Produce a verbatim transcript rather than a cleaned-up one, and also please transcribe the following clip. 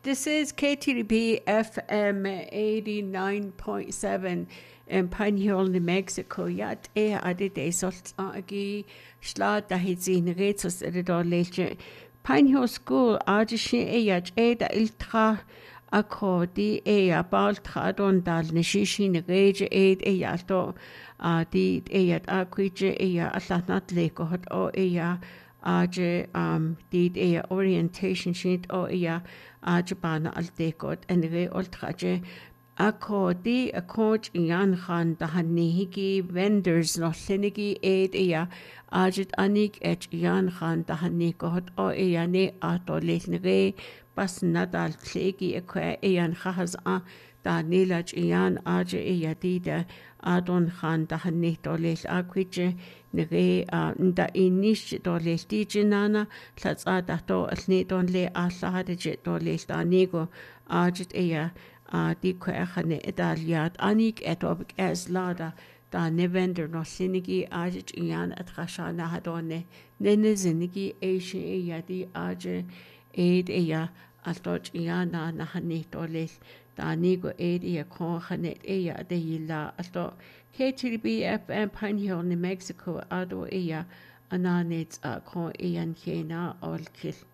this is K T B F M eighty-nine point seven in Pine Hill, New Mexico. Yat e adide salt agi shla dahizin retos edor leche. Pine Hill School adishi e yat e da iltra akodi e a baltra don dal nishishi negeje ed e yato a di e yat akwije e ya atlatnat leko hot o e ya aje um did a orientation sheet o ia aje bana al dekot en re ultraje ako di a coach yan khan da hanigi vendors no linigi aid ia aje anik et yan khan da hanikot o ia ne ato lesnige bas nadal klegi e kwa yan khaz a da nilaj yan aje ia dida adon khan da hanit o les akwije nge nda inish do le tijinana tlatsa da to alni don le asade je do le stanigo ajit eya di ko khane edaliat anik etob as lada da nevender no sinigi ajit yan atrashana hadone nene zinigi eshi eya di aje ed eya altot yana na hani do le danigo ed eya ko khane eya de yila alto K T B F M Pine Hill, New Mexico, ado iya ananets a ko iyan kena olkil.